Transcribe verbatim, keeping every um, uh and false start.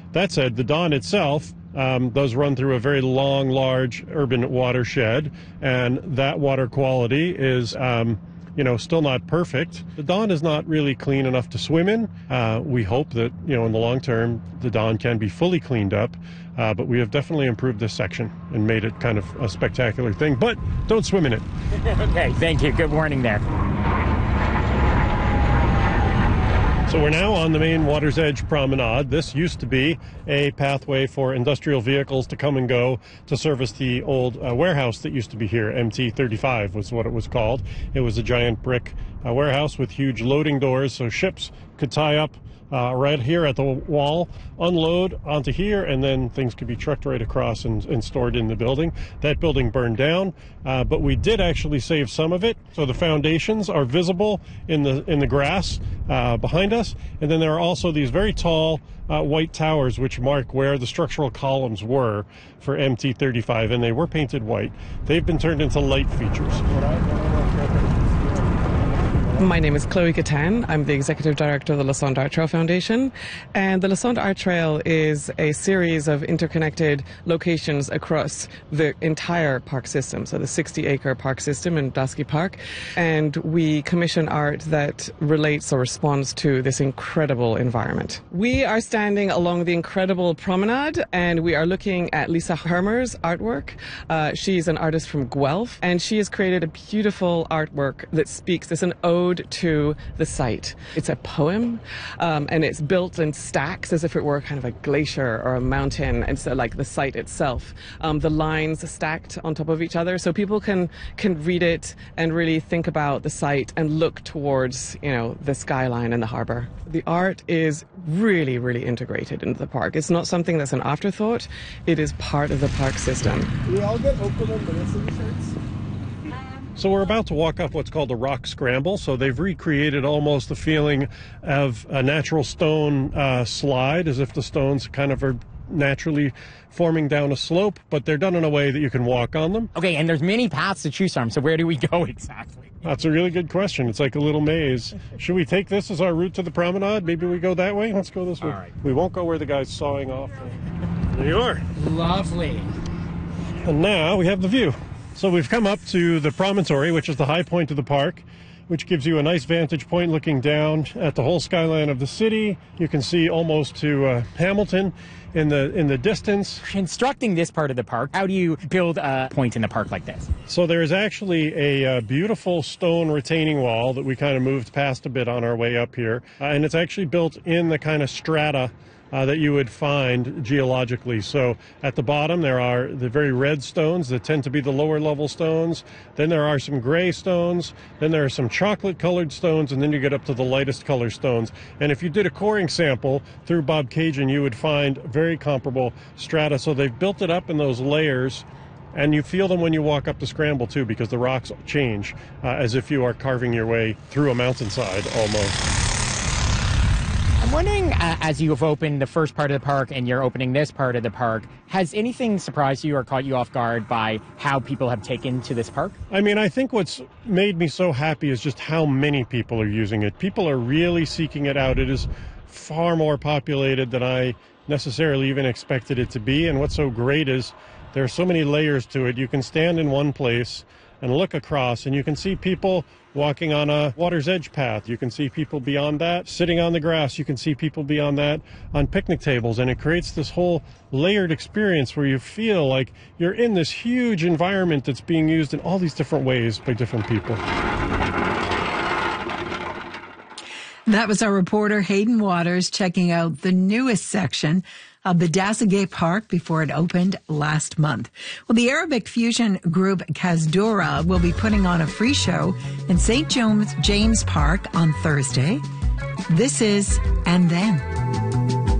That said, the Don itself um, does run through a very long, large urban watershed, and that water quality is um, you know, still not perfect. The Don is not really clean enough to swim in. Uh, we hope that, you know, in the long term, the Don can be fully cleaned up. Uh, but we have definitely improved this section and made it kind of a spectacular thing. But don't swim in it. Okay, thank you. Good warning there. So we're now on the main Water's Edge Promenade. This used to be a pathway for industrial vehicles to come and go to service the old uh, warehouse that used to be here. M T thirty-five was what it was called. It was a giant brick uh, warehouse with huge loading doors so ships could tie up Uh, right here at the wall, unload onto here, and then things could be trucked right across and, and stored in the building. That building burned down, uh, but we did actually save some of it. So the foundations are visible in the in the grass uh, behind us, and then there are also these very tall uh, white towers which mark where the structural columns were for M T thirty-five, and they were painted white. They've been turned into light features. My name is Chloe Gatan. I'm the Executive Director of the LaSonde Art Trail Foundation. And the LaSonde Art Trail is a series of interconnected locations across the entire park system, so the sixty acre park system in Dosky Park. And we commission art that relates or responds to this incredible environment. We are standing along the incredible promenade, and we are looking at Lisa Hermer's artwork. Uh, she's an artist from Guelph, and she has created a beautiful artwork that speaks. It's an ode to the site. It's a poem, um, and it's built in stacks as if it were kind of a glacier or a mountain, and so like the site itself, um, the lines stacked on top of each other, so people can can read it and really think about the site and look towards, you know, the skyline and the harbor. The art is really, really integrated into the park. It's not something that's an afterthought. It is part of the park system. We all get Oakland Ministry shirts. So we're about to walk up what's called the Rock Scramble. So they've recreated almost the feeling of a natural stone uh, slide, as if the stones kind of are naturally forming down a slope, but they're done in a way that you can walk on them. Okay, and there's many paths to choose from, so where do we go exactly? That's a really good question. It's like a little maze. Should we take this as our route to the promenade? Maybe we go that way? Let's go this way. All right. We won't go where the guy's sawing off. There you are. Lovely. And now we have the view. So we've come up to the promontory, which is the high point of the park, which gives you a nice vantage point looking down at the whole skyline of the city. You can see almost to uh, Hamilton in the in the distance. Constructing this part of the park, how do you build a point in the park like this? So there is actually a uh, beautiful stone retaining wall that we kind of moved past a bit on our way up here, uh, and it's actually built in the kind of strata Uh, that you would find geologically. So at the bottom there are the very red stones that tend to be the lower level stones. Then there are some gray stones. Then there are some chocolate colored stones, and then you get up to the lightest color stones. And if you did a coring sample through Bobcaygeon, you would find very comparable strata. So they've built it up in those layers, and you feel them when you walk up the scramble too, because the rocks change uh, as if you are carving your way through a mountainside almost. I'm wondering, uh, as you've opened the first part of the park and you're opening this part of the park, has anything surprised you or caught you off guard by how people have taken to this park? I mean, I think what's made me so happy is just how many people are using it. People are really seeking it out. It is far more populated than I necessarily even expected it to be. And what's so great is there are so many layers to it. You can stand in one place and look across, and you can see people walking on a water's edge path. You can see people beyond that sitting on the grass. You can see people beyond that on picnic tables, and it creates this whole layered experience where you feel like you're in this huge environment that's being used in all these different ways by different people. That was our reporter Hayden Waters checking out the newest section of the Dassegay Park before it opened last month. Well, the Arabic fusion group Kazdura will be putting on a free show in Saint James James Park on Thursday. This is And Then.